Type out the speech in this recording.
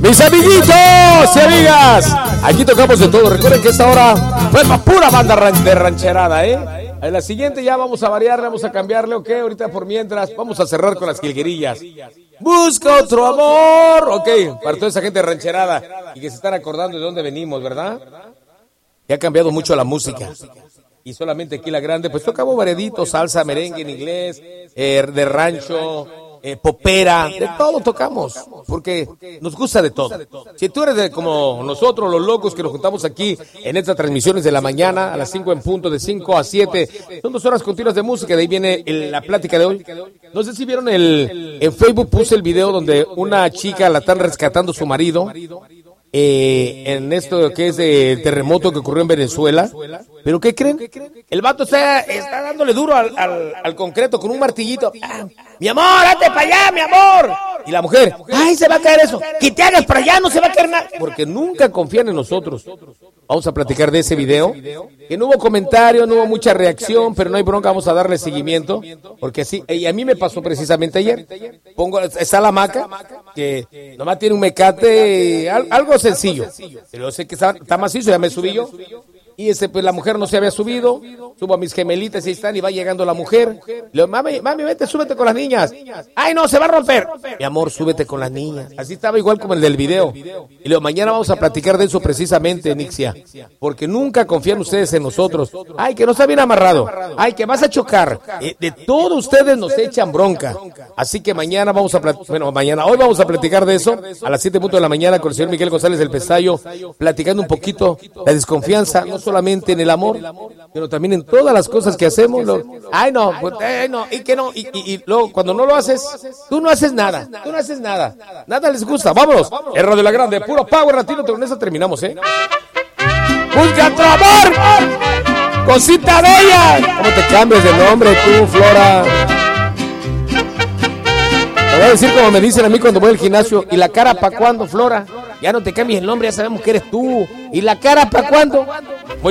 Mis amiguitos y amigas, aquí tocamos de todo. Recuerden que esta hora fue pura banda de rancherada, En la siguiente ya vamos a variarle, vamos a cambiarle, ok. Ahorita por mientras vamos a cerrar con las jilguerillas. Busca otro amor, ok. Para toda esa gente rancherada y que se están acordando de dónde venimos, ¿verdad? Que ha cambiado mucho la música. Y solamente aquí la grande, pues tocamos variadito, salsa, merengue en inglés, de rancho, popera, de todo tocamos, porque nos gusta de todo. Si tú eres como nosotros, los locos que nos juntamos aquí en estas transmisiones de la mañana, a las 5 en punto, de 5 a 7, son 2 horas continuas de música, de ahí viene la plática de hoy. No sé si vieron en Facebook puse el video donde una chica la están rescatando su marido, en esto que es el terremoto que ocurrió en Venezuela. ¿Pero qué creen? El vato está dándole duro al concreto con un martillito. Mi amor, hazte para allá, mi amor. Y la mujer, ay, se va a caer eso. Que te hagas para allá, no se va a caer nada. Porque nunca confían en nosotros. Vamos a platicar de ese video. Que no hubo comentario, no hubo mucha reacción, pero no hay bronca, vamos a darle seguimiento. Porque sí, y a mí me pasó precisamente ayer. Está la hamaca, que nomás tiene un mecate, algo sencillo. Pero sé que está macizo, ya me subí yo. Y pues la mujer no se había subido, subo a mis gemelitas y ahí están, y va llegando la mujer. Le digo, mami, vete, súbete con las niñas. Ay, no, se va a romper. Mi amor, súbete con las niñas. Así estaba igual como el del video. Y le digo, mañana vamos a platicar de eso precisamente, Nixia. Porque nunca confían ustedes en nosotros. Ay, que no está bien amarrado. Ay, que vas a chocar. De todos ustedes nos echan bronca. Así que mañana hoy vamos a platicar de eso. A las 7 de la mañana con el señor Miguel González del Pesayo, platicando un poquito la desconfianza, no solamente en el amor, pero también en todas las cosas que hacemos. Y que no, y luego cuando no lo haces, tú no haces nada, nada les gusta. Vámonos, el Radio La Grande, puro power latino, con eso terminamos, ¡Busca otro amor! ¡Cosita bella! ¿Cómo te cambias de nombre tú, Flora? Te voy a decir como me dicen a mí cuando voy al gimnasio, ¿y la cara para cuándo, Flora? Ya no te cambies el nombre, ya sabemos que eres tú. ¿Y la cara para cuándo?